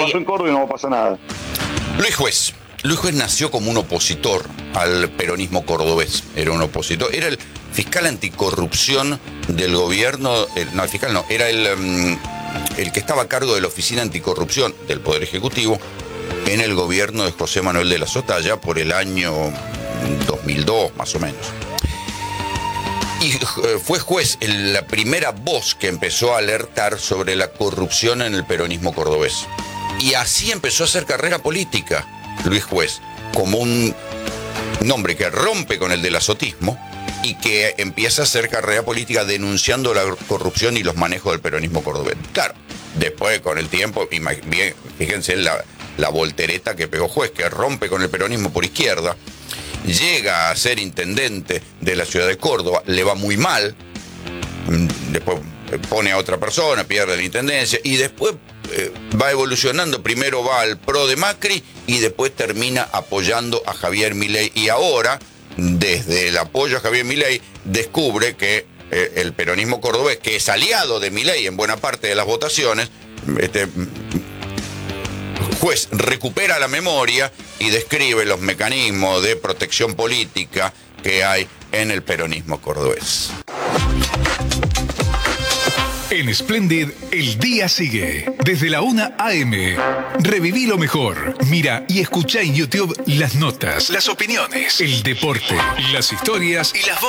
pasó en Córdoba y no pasa nada. Luis Juez. Luis Juez nació como un opositor al peronismo cordobés. Era un opositor, era el fiscal anticorrupción del gobierno, no, el fiscal no, era el que estaba a cargo de la Oficina Anticorrupción del Poder Ejecutivo en el gobierno de José Manuel de la Sota, allá por el año 2002, más o menos. Y fue Juez la primera voz que empezó a alertar sobre la corrupción en el peronismo cordobés. Y así empezó a hacer carrera política Luis Juez, como un hombre que rompe con el delasotismo y que empieza a hacer carrera política denunciando la corrupción y los manejos del peronismo cordobés. Claro, después con el tiempo, fíjense la voltereta que pegó Juez, que rompe con el peronismo por izquierda, llega a ser intendente de la ciudad de Córdoba, le va muy mal, después pone a otra persona, pierde la intendencia y después va evolucionando, primero va al PRO de Macri y después termina apoyando a Javier Milei y ahora, desde el apoyo a Javier Milei, descubre que el peronismo cordobés, que es aliado de Milei en buena parte de las votaciones, Juez recupera la memoria y describe los mecanismos de protección política que hay en el peronismo cordobés. En Splendid, el día sigue. Desde la 1 a.m. Reviví lo mejor. Mira y escucha en YouTube las notas, las opiniones, el deporte, las historias y las voces.